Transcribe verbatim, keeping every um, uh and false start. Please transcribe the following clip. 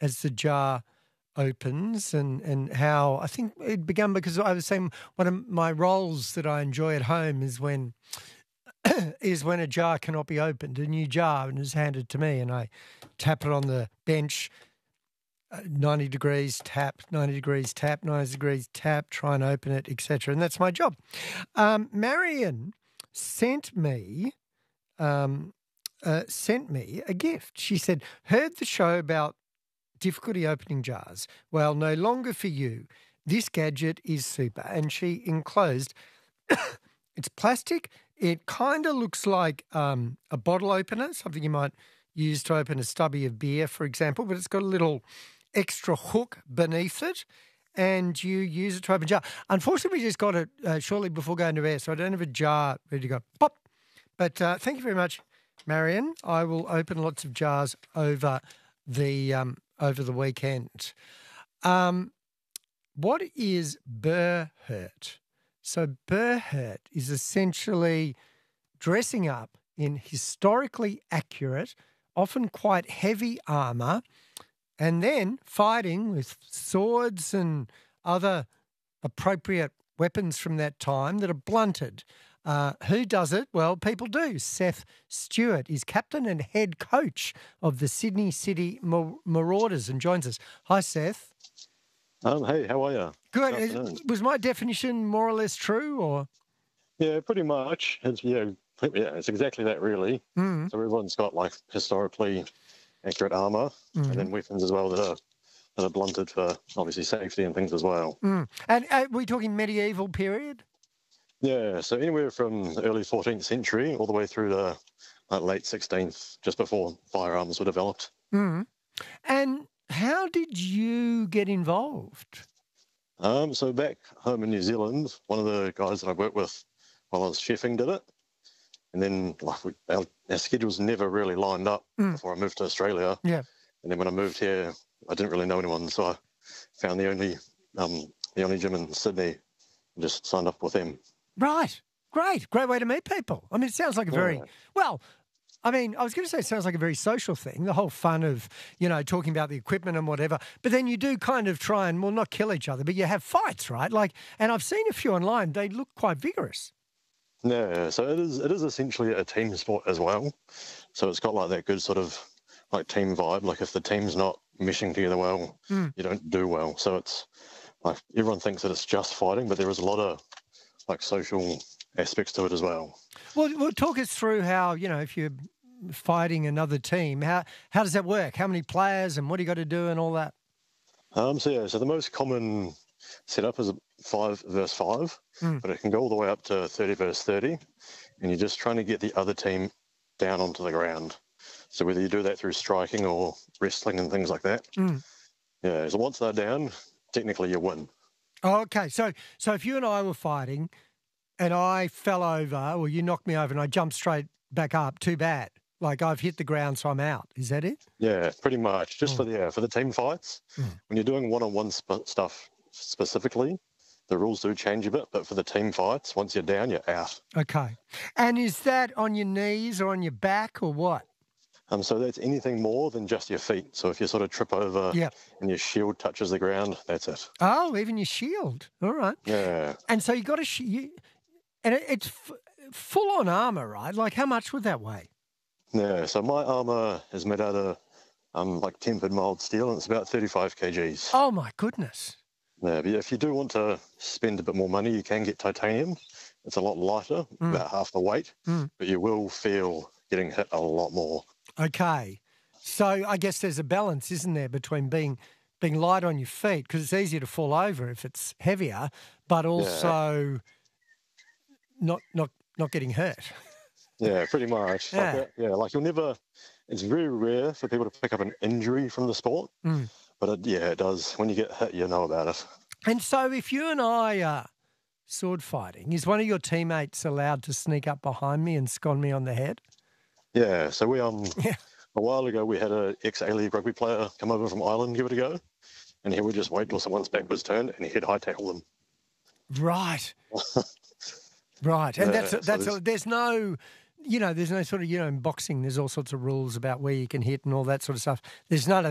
as the jar opens and, and how I think it began because I was saying one of my roles that I enjoy at home is when is when a jar cannot be opened, a new jar, and is handed to me and I tap it on the bench, uh, ninety degrees, tap, ninety degrees, tap, ninety degrees, tap, try and open it, et cetera. And that's my job. Um, Marion sent me um, uh, sent me a gift. She said, heard the show about difficulty opening jars. Well, no longer for you. This gadget is super. And she enclosed, it's plastic. It kind of looks like um, a bottle opener, something you might use to open a stubby of beer, for example, but it's got a little extra hook beneath it and you use it to open a jar. Unfortunately, we just got it uh, shortly before going to air, so I don't have a jar ready to go. Pop. But uh, thank you very much, Marion. I will open lots of jars over the um, over the weekend. Um, what is Burhurt? So Burhurt is essentially dressing up in historically accurate, often quite heavy armour, and then fighting with swords and other appropriate weapons from that time that are blunted. Uh, who does it? Well, people do. Seth Stewart is captain and head coach of the Sydney City Marauders and joins us. Hi, Seth. Um, hey, how are you? Good. Is, was my definition more or less true, or? Yeah, pretty much. It's, yeah, yeah, it's exactly that, really. Mm. So everyone's got like historically accurate armour mm. and then weapons as well that are that are blunted for obviously safety and things as well. Mm. And uh, are we talking medieval period? Yeah, so anywhere from the early fourteenth century all the way through to like, late sixteenth, just before firearms were developed. Mm. And how did you get involved? Um, so back home in New Zealand, one of the guys that I worked with while I was chefing did it. And then like, we, our, our schedules never really lined up mm. before I moved to Australia. Yeah. And then when I moved here, I didn't really know anyone, so I found the only um, the only gym in Sydney and just signed up with them. Right. Great. Great way to meet people. I mean, it sounds like a very, yeah. well, I mean, I was going to say it sounds like a very social thing, the whole fun of, you know, talking about the equipment and whatever. But then you do kind of try and, well, not kill each other, but you have fights, right? Like, and I've seen a few online. They look quite vigorous. Yeah, so it is, it is essentially a team sport as well. So it's got like that good sort of like team vibe. Like if the team's not meshing together well, mm. you don't do well. So it's like everyone thinks that it's just fighting, but there is a lot of like social aspects to it as well. Well, well, talk us through how, you know, if you're fighting another team, how how does that work? How many players and what do you got to do and all that? Um, so yeah, so the most common setup is five versus five, mm. but it can go all the way up to thirty versus thirty, and you're just trying to get the other team down onto the ground. So whether you do that through striking or wrestling and things like that, mm. yeah. So once they're down, technically you win. Oh, okay. So so if you and I were fighting and I fell over or you knocked me over and I jumped straight back up, too bad. Like I've hit the ground, so I'm out. Is that it? Yeah, pretty much. Just oh. for the yeah, for the team fights, mm. when you're doing one-on-one sp- stuff specifically, the rules do change a bit. But for the team fights, once you're down, you're out. Okay. And is that on your knees or on your back or what? Um, so that's anything more than just your feet. So if you sort of trip over yep. and your shield touches the ground, that's it. Oh, even your shield. All right. Yeah. And so you got to, sh- you, and it, it's f- full on armour, right? Like how much would that weigh? Yeah. So my armour is made out of um, like tempered mild steel, and it's about thirty-five kilograms. Oh my goodness. Yeah. But if you do want to spend a bit more money, you can get titanium. It's a lot lighter, mm. about half the weight, mm. but you will feel getting hit a lot more. Okay. So I guess there's a balance, isn't there, between being being light on your feet, because it's easier to fall over if it's heavier, but also yeah. not not not getting hurt. Yeah, pretty much. Yeah. Like, yeah, like you'll never, it's very rare for people to pick up an injury from the sport, mm. but it, yeah, it does. When you get hit, you know about it. And so if you and I are sword fighting, is one of your teammates allowed to sneak up behind me and scon me on the head? Yeah, so we um yeah. a while ago we had an ex-A-League rugby player come over from Ireland, give it a go, and he would just wait till someone's back was turned and he'd high tackle them. Right, right, and yeah, that's so that's there's, a, there's no, you know, there's no sort of, you know, in boxing there's all sorts of rules about where you can hit and all that sort of stuff. There's none of